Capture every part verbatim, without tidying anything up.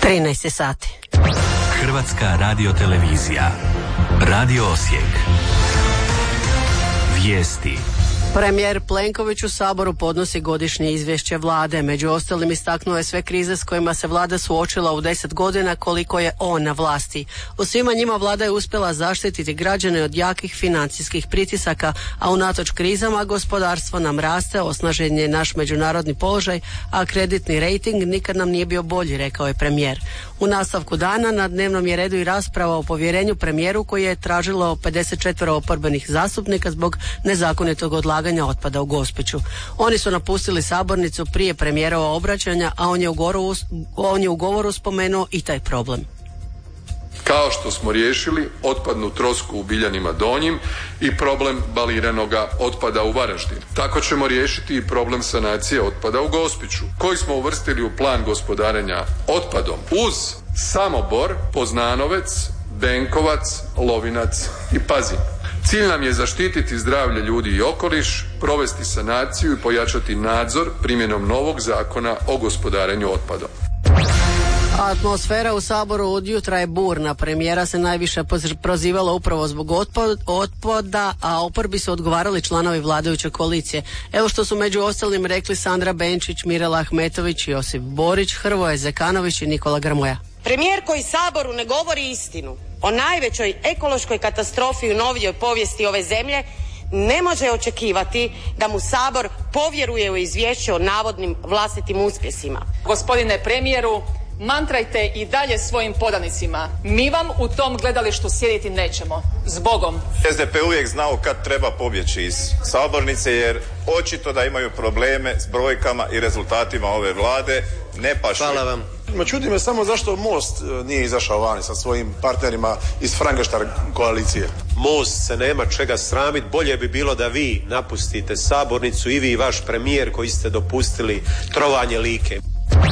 trinaest sati. Hrvatska radiotelevizija. Radio Osijek. Vijesti. Premijer Plenković u Saboru podnosi godišnje izvješće vlade. Među ostalim istaknuo je sve krize s kojima se vlada suočila u deset godina koliko je on na vlasti. U svima njima vlada je uspjela zaštititi građane od jakih financijskih pritisaka, a unatoč krizama gospodarstvo nam raste, osnažen je naš međunarodni položaj, a kreditni rejting nikad nam nije bio bolji, rekao je premijer. U nastavku dana na dnevnom je redu i rasprava o povjerenju premijeru koji je tražilo pedeset četiri oporbenih zastupnika zbog nezakonitog odlaganja otpada u Gospiću. Oni su napustili sabornicu prije premijerova obraćanja, a on je u govoru, on je u govoru spomenuo i taj problem. Kao što smo riješili otpadnu trosku u Biljanima Donjim i problem baliranoga otpada u Varaždinu. Tako ćemo riješiti i problem sanacije otpada u Gospiću, koji smo uvrstili u plan gospodarenja otpadom uz Samobor, Poznanovec, Benkovac, Lovinac i Pazin. Cilj nam je zaštititi zdravlje ljudi i okoliš, provesti sanaciju i pojačati nadzor primjenom novog zakona o gospodarenju otpadom. Atmosfera u Saboru od jutra je burna. Premijera se najviše prozivala upravo zbog otpada, a oporbi su odgovarali članovi vladajuće koalicije. Evo što su među ostalim rekli Sandra Benčić, Mirela Ahmetović, Josip Borić, Hrvoje Zekanović i Nikola Grmoja. Premijer koji Saboru ne govori istinu o najvećoj ekološkoj katastrofi u novijoj povijesti ove zemlje ne može očekivati da mu Sabor povjeruje u izvješće o navodnim vlastitim uspjesima. Gospodine premijeru, mantrajte i dalje svojim podanicima. Mi vam u tom gledalištu sjediti nećemo. Zbogom. S D P uvijek znao kad treba pobjeći iz sabornice, jer očito da imaju probleme s brojkama i rezultatima ove vlade. Ne pašu. Hvala vam. Ma čudi me samo zašto Most nije izašao vani sa svojim partnerima iz Frankenštajn koalicije. Most se nema čega sramiti, bolje bi bilo da vi napustite sabornicu i vi i vaš premijer koji ste dopustili trovanje Like.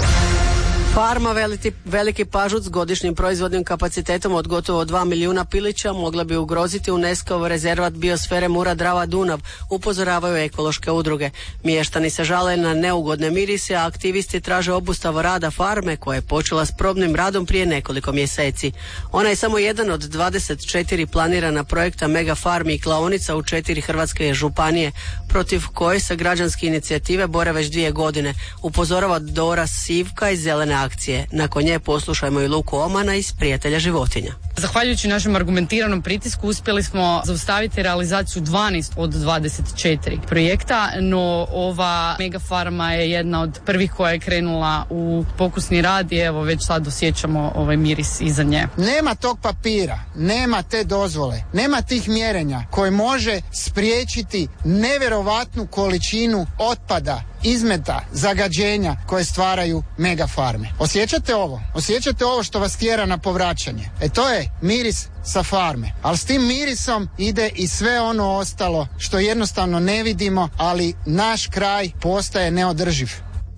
Farma veliki, veliki pažut s godišnjim proizvodnim kapacitetom od gotovo dva milijuna pilića mogla bi ugroziti UNESCO-ov rezervat biosfere Mura-Drava-Dunav, upozoravaju ekološke udruge. Mještani se žale na neugodne mirise, a aktivisti traže obustavu rada farme koja je počela s probnim radom prije nekoliko mjeseci. Ona je samo jedan od dvadeset četiri planirana projekta mega farmi i klaonica u četiri hrvatske županije, protiv koje se građanske inicijative bore već dvije godine, upozorava Dora Sivka iz Zelene akcije. Nakon nje poslušajmo i Luku Omana iz Prijatelja životinja. Zahvaljujući našem argumentiranom pritisku uspjeli smo zaustaviti realizaciju dvanaest od dvadeset četiri projekta, no ova megafarma je jedna od prvih koja je krenula u pokusni rad i evo već sad osjećamo ovaj miris iza nje. Nema tog papira, nema te dozvole, nema tih mjerenja koje može spriječiti nevjerovatnu količinu otpada, izmeta, zagađenja koje stvaraju megafarme. Osjećate ovo? Osjećate ovo što vas tjera na povraćanje? E to je miris sa farme. Ali s tim mirisom ide i sve ono ostalo što jednostavno ne vidimo, ali naš kraj postaje neodrživ.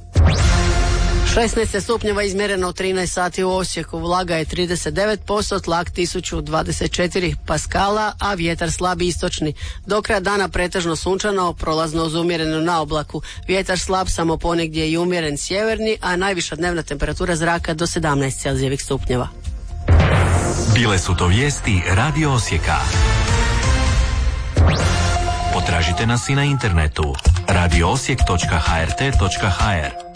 šesnaest stupnjeva izmjereno u trinaest sati u Osijeku, vlaga je trideset devet posto, tlak tisuću dvadeset četiri paskala, a vjetar slab istočni. Do kraja dana pretežno sunčano, prolazno uz umjereno na oblaku. Vjetar slab samo ponegdje i umjeren sjeverni, a najviša dnevna temperatura zraka do sedamnaest celzijevih stupnjeva. Bile su to vijesti Radio Osijeka. Potražite nas i na internetu radio osijek točka h r t točka h r.